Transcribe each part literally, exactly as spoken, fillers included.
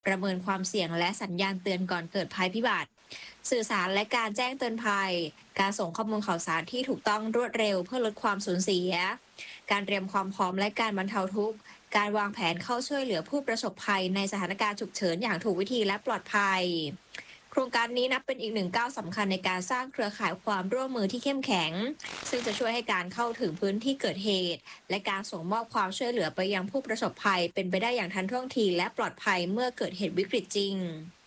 ประเมินความเสี่ยงและสัญญาณเตือนก่อนเกิดภัยพิบัติสื่อสารและการแจ้งเตือนภัยการส่งข้อมูลข่าวสารที่ถูกต้องรวดเร็วเพื่อลดความสูญเสียการเตรียมความพร้อมและการบรรเทาทุกข์การวางแผนเข้าช่วยเหลือผู้ประสบภัยในสถานการณ์ฉุกเฉินอย่างถูกวิธีและปลอดภัยโครงการนี้นับเป็นอีกหนึ่งก้าวสำคัญในการสร้างเครือข่ายความร่วมมือที่เข้มแข็งซึ่งจะช่วยให้การเข้าถึงพื้นที่เกิดเหตุและการส่งมอบความช่วยเหลือไปยังผู้ประสบภัยเป็นไปได้อย่างทันท่วงทีและปลอดภัยเมื่อเกิดเหตุวิกฤตจริง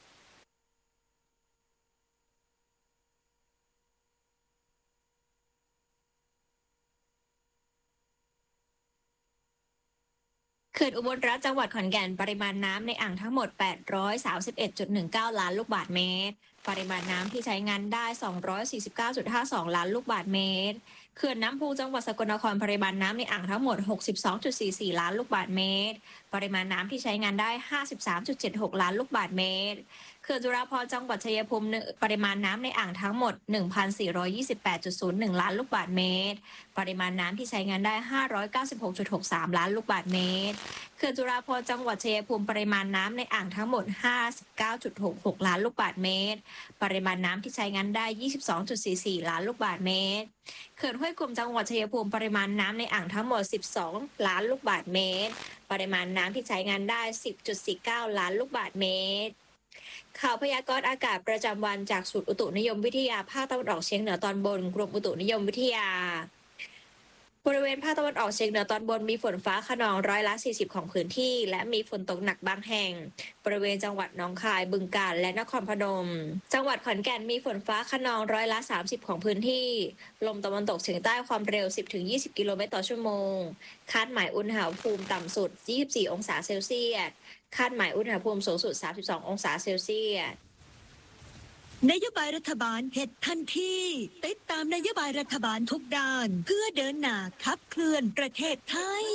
เขื่อนอุบลรัฐจังหวัดขอนแก่นปริมาณน้ำในอ่างทั้งหมด แปดร้อยสามสิบเอ็ดจุดหนึ่งเก้า ล้านลูกบาศก์เมตร ปริมาณน้ำที่ใช้งานได้ สองร้อยสี่สิบเก้าจุดห้าสอง ล้านลูกบาศก์เมตร เขื่อนน้ำพูจังหวัดสกลนครปริมาณน้ำในอ่างทั้งหมด หกสิบสองจุดสี่สี่ ล้านลูกบาศก์เมตร ปริมาณน้ำที่ใช้งานได้ ห้าสิบสามจุดเจ็ดหก ล้านลูกบาศก์เมตร เขื่อนจุฬาภรณ์จังหวัดชัยภูมิปริมาณน้ำในอ่างทั้งหมด หนึ่งพันสี่ร้อยยี่สิบแปดจุดศูนย์หนึ่ง ล้านลูกบาศก์เมตร ปริมาณน้ำที่ใช้งานได้ ห้าร้อยเก้าสิบหกจุดหกสาม ล้านลูกบาศก์เมตร เขื่อนจุฬาภรณ์จังหวัดชัยภูมิปริมาณน้ำในอ่างทั้งหมด ห้าสิบเก้าจุดหกหก ล้านลูกบาศก์เมตร ปริมาณน้ำที่ใช้งานได้ ยี่สิบสองจุดสี่สี่ ล้านลูกบาศก์เมตร เขื่อนห้วยกลมจังหวัดชัยภูมิปริมาณน้ำในอ่างทั้งหมด สิบสอง ล้านลูกบาศก์เมตร ปริมาณน้ำที่ใช้งานได้ สิบจุดสี่เก้า ล้านลูกบาศก์เมตร ข่าวพยากรณ์อากาศประจำวันจากศูนย์อุตุนิยมวิทยาภาคตะวันออกเฉียงเหนือตอนบนกรมอุตุนิยมวิทยาบริเวณภาคตะวันออกเฉียงเหนือตอนบนมีฝนฟ้าคะนองร้อยละสี่สิบของพื้นที่และมีฝนตกหนักบางแห่งบริเวณจังหวัดหนองคายบึงกาฬและนครพนมจังหวัดขอนแก่นมีฝนฟ้าคะนองร้อยละสามสิบของพื้นที่ลมตะวันตกเฉียงใต้ความเร็ว สิบถึงยี่สิบ กิโลเมตรต่อชั่วโมงคาดหมายอุณหภูมิต่ำสุดยี่สิบสี่องศาเซลเซียสคาดหมายอุณหภูมิสูงสุดสามสิบสององศาเซลเซียสนโยบายรัฐบาลเห็ดทันทีติดตามนโยบายรัฐบาลทุกด้านเพื่อเดินหน้าขับเคลื่อนประเทศไทย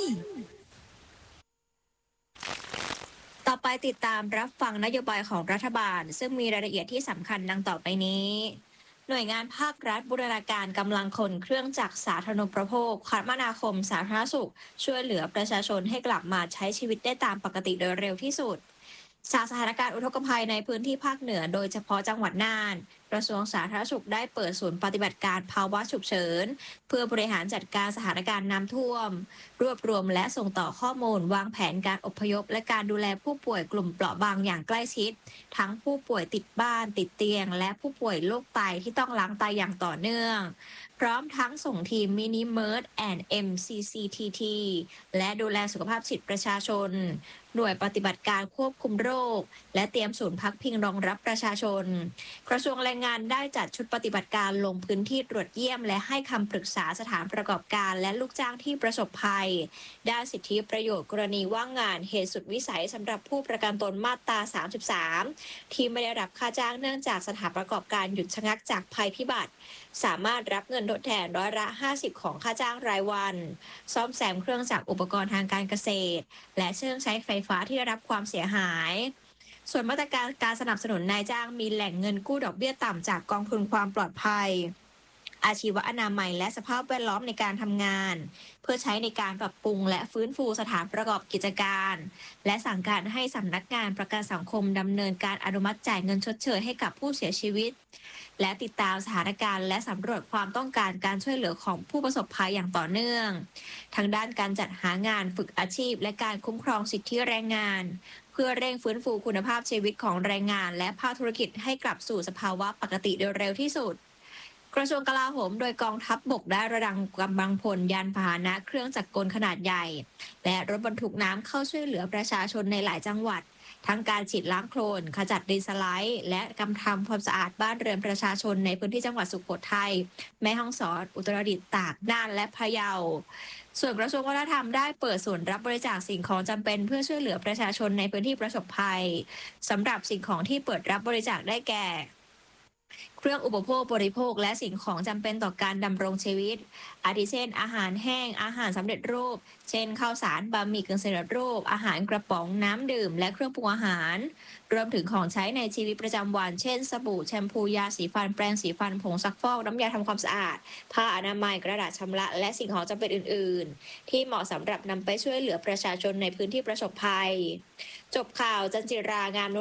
ต่อไปติดตามรับฟังนโยบายของรัฐบาลซึ่งมีรายละเอียดที่สำคัญดังต่อไปนี้หน่วยงานภาครัฐบูรณาการกำลังคนเครื่องจักรสาธารณูปโภคคมนาคมสาธารณสุขช่วยเหลือประชาชนให้กลับมาใช้ชีวิตได้ตามปกติโดยเร็วที่สุดจากสถานการณ์อุทกภัยในพื้นที่ภาคเหนือโดยเฉพาะจังหวัดน่านกระทรวงสาธารณสุขได้เปิดศูนย์ปฏิบัติการภาวะฉุกเฉินเพื่อบริหารจัดการสถานการณ์น้ำท่วมรวบรวมและส่งต่อข้อมูลวางแผนการอพยพและการดูแลผู้ป่วยกลุ่มเปราะบางอย่างใกล้ชิดทั้งผู้ป่วยติดบ้านติดเตียงและผู้ป่วยโรคไตที่ต้องล้างไตอย่างต่อเนื่องพร้อมทั้งส่งทีมมินิเมิร์ดแอนด์เอ็มซีซีทีทีและดูแลสุขภาพจิตประชาชนหน่วยปฏิบัติการควบคุมโรคและเตรียมศูนย์พักพิงรองรับประชาชนกระทรวงแรงงานได้จัดชุดปฏิบัติการลงพื้นที่ตรวจเยี่ยมและให้คำปรึกษาสถานประกอบการและลูกจ้างที่ประสบภัยด้านสิทธิประโยชน์กรณีว่างงานเหตุสุดวิสัยสำหรับผู้ประกันตนมาตราสามสิบสามที่ไม่ได้รับค่าจ้างเนื่องจากสถานประกอบการหยุดชะงักจากภัยพิบัติสามารถรับเงินทดแทนร้อยละห้าสิบของค่าจ้างรายวันซ่อมแซมเครื่องจักรอุปกรณ์ทางการเกษตรและเครื่องใช้ไฟฟ้าที่ได้รับความเสียหายส่วนมาตรการการสนับสนุนนายจ้างมีแหล่งเงินกู้ดอกเบี้ยต่ำจากกองทุนความปลอดภัยอาชีวอนามัยและสภาพแวดล้อมในการทำงานเพื่อใช้ในการปรับปรุงและฟื้นฟูสถานประกอบกิจการและสั่งการให้สำนักงานประกันสังคมดำเนินการอนุมัติจ่ายเงินชดเชยให้กับผู้เสียชีวิตและติดตามสถานการณ์และสำรวจความต้องการการช่วยเหลือของผู้ประสบภัยอย่างต่อเนื่องทางด้านการจัดหางานฝึกอาชีพและการคุ้มครองสิทธิแรงงานเพื่อเร่งฟื้นฟูคุณภาพชีวิตของแรงงานและภาคธุรกิจให้กลับสู่สภาวะปกติโดยเร็วที่สุดกระทรวงกลาโหมโดยกองทัพบกได้ระดมกำลังพลยานพาหนะเครื่องจักรกลขนาดใหญ่และรถบรรทุกน้ำเข้าช่วยเหลือประชาชนในหลายจังหวัดทั้งการฉีดล้างโคลนขจัดดินสไลด์และกำทำความสะอาดบ้านเรือนประชาชนในพื้นที่จังหวัดสุโขทัยแม่ฮ่องสอนอุตรดิตถ์ตากน่านและพะเยาส่วนกระทรวงวัฒนธรรมได้เปิดศูนย์รับบริจาคสิ่งของจำเป็นเพื่อช่วยเหลือประชาชนในพื้นที่ประสบภัยสำหรับสิ่งของที่เปิดรับบริจาคได้แก่เครื่องอุปโภคบริโภคและสิ่งของจำเป็นต่อการดำรงชีวิต อาทิเช่น อาหารแห้ง อาหารสำเร็จรูป เช่น ข้าวสาร บะหมี่กึ่งสำเร็จรูป อาหารกระป๋อง น้ำดื่ม และเครื่องปรุงอาหาร รวมถึงของใช้ในชีวิตประจำวัน เช่น สบู่ แชมพู ยาสีฟัน แปรงสีฟัน ผงซักฟอก น้ำยาทำความสะอาด ผ้าอนามัย กระดาษชำระ และสิ่งของจำเป็นอื่น ๆ ที่เหมาะสำหรับนำไปช่วยเหลือประชาชนในพื้นที่ประสบภัย จบข่าว จันจิรางาม